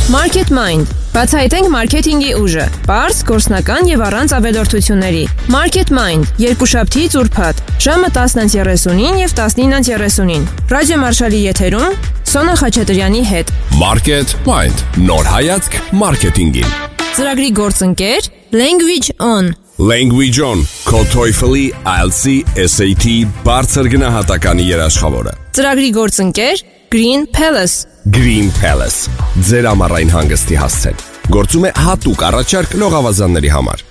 Market Mind. Բացահայտենք մարքեթինգի ուժը։ Պարզ, գործնական եւ առանց ավելորդությունների։ Market Mind. Երկուշաբթի ծուրփաթ։ Ժամը 10:30-ին եւ 19:30-ին։ Ռադիո Մարշալի եթերում Սոնա Խաչատրյանի հետ։ Market Mind. Նոր հայացք մարքեթինգին։ Ծրագրի գործընկեր Language On. Language On. Քո TOEFL-ի, IELTS-ի, SAT բարձր գնահատականի երաշխավորը։ Ծրագրի գործընկեր Green Palace. Green Palace. Ձեր ամառային հանգստի հասցեն։ Գործում է հատուկ առաջարկ լողավազանների համար։